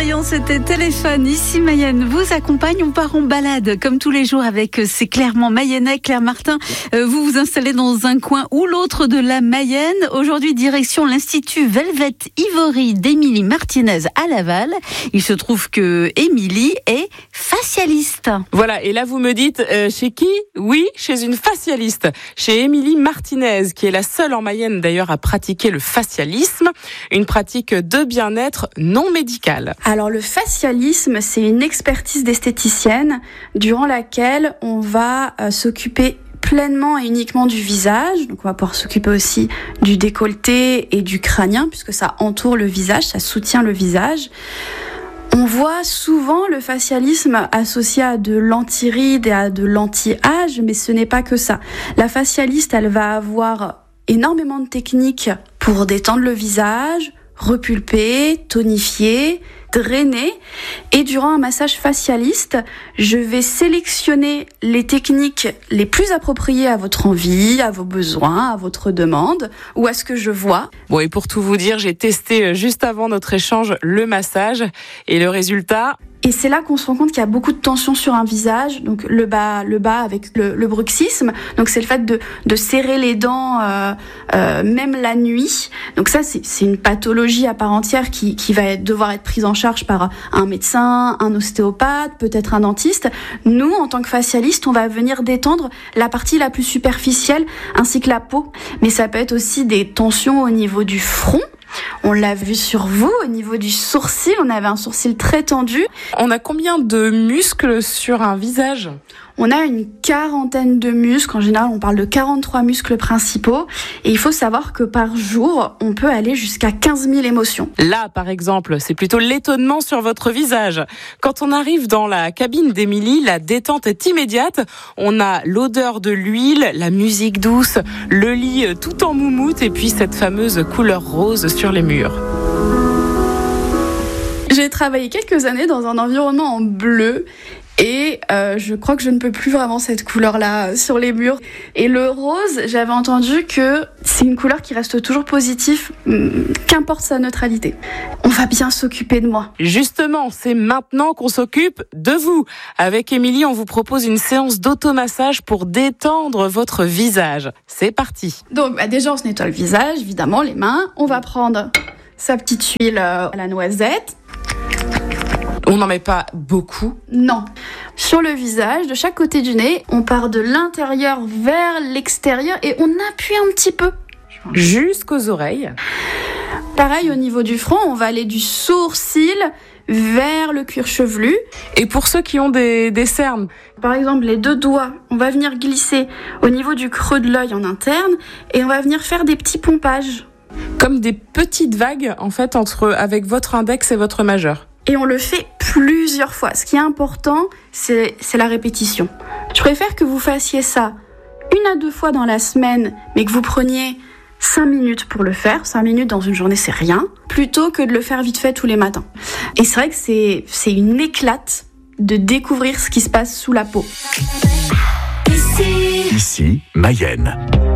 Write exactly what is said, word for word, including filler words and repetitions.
Vaillant, c'était Téléphone. Ici Mayenne vous accompagne, on part en balade comme tous les jours avec C'est clairement mayennais. Claire Martin, vous vous installez dans un coin ou l'autre de la Mayenne. Aujourd'hui, direction l'Institut Velvet Ivory d'Émilie Martinez à Laval. Il se trouve que Émilie est facialiste. Voilà, et là vous me dites, euh, chez qui ? Oui, chez une facialiste, chez Émilie Martinez, qui est la seule en Mayenne d'ailleurs à pratiquer le facialisme, une pratique de bien-être non médicale. Alors le facialisme, c'est une expertise d'esthéticienne durant laquelle on va euh, s'occuper pleinement et uniquement du visage. Donc on va pouvoir s'occuper aussi du décolleté et du crânien, puisque ça entoure le visage, ça soutient le visage. On voit souvent le facialisme associé à de l'anti-rides et à de l'anti-âge, mais ce n'est pas que ça. La facialiste, elle va avoir énormément de techniques pour détendre le visage, repulper, tonifier, drainer. Et durant un massage facialiste, je vais sélectionner les techniques les plus appropriées à votre envie, à vos besoins, à votre demande ou à ce que je vois. Bon, et pour tout vous dire, j'ai testé juste avant notre échange le massage et le résultat... Et c'est là qu'on se rend compte qu'il y a beaucoup de tension sur un visage, donc le bas, le bas avec le, le bruxisme. Donc c'est le fait de, de serrer les dents, euh, euh, même la nuit. Donc ça c'est, c'est une pathologie à part entière qui, qui va être, devoir être prise en charge par un médecin, un ostéopathe, peut-être un dentiste. Nous, en tant que facialiste, on va venir détendre la partie la plus superficielle ainsi que la peau. Mais ça peut être aussi des tensions au niveau du front. On l'a vu sur vous, au niveau du sourcil, on avait un sourcil très tendu. On a combien de muscles sur un visage ? On a une quarantaine de muscles, en général on parle de quarante-trois muscles principaux. Et il faut savoir que par jour, on peut aller jusqu'à quinze mille émotions. Là, par exemple, c'est plutôt l'étonnement sur votre visage. Quand on arrive dans la cabine d'Émilie, la détente est immédiate. On a l'odeur de l'huile, la musique douce, le lit tout en moumoute et puis cette fameuse couleur rose sur les murs. J'ai travaillé quelques années dans un environnement en bleu. Et euh, je crois que je ne peux plus vraiment cette couleur-là sur les murs. Et le rose, j'avais entendu que c'est une couleur qui reste toujours positive, qu'importe sa neutralité. On va bien s'occuper de moi. Justement, c'est maintenant qu'on s'occupe de vous. Avec Émilie, on vous propose une séance d'automassage pour détendre votre visage. C'est parti. Donc bah déjà, on se nettoie le visage, évidemment, les mains. On va prendre sa petite huile à la noisette. On n'en met pas beaucoup ? Non. Sur le visage, de chaque côté du nez, on part de l'intérieur vers l'extérieur et on appuie un petit peu. Jusqu'aux oreilles. Pareil, au niveau du front, on va aller du sourcil vers le cuir chevelu. Et pour ceux qui ont des, des cernes ? Par exemple, les deux doigts, on va venir glisser au niveau du creux de l'œil en interne et on va venir faire des petits pompages. Comme des petites vagues, en fait, entre, avec votre index et votre majeur. Et on le fait plusieurs fois. Ce qui est important, c'est, c'est la répétition. Je préfère que vous fassiez ça une à deux fois dans la semaine, mais que vous preniez cinq minutes pour le faire. cinq minutes dans une journée, c'est rien. Plutôt que de le faire vite fait tous les matins. Et c'est vrai que c'est, c'est une éclate de découvrir ce qui se passe sous la peau. Ici, Ici Mayenne.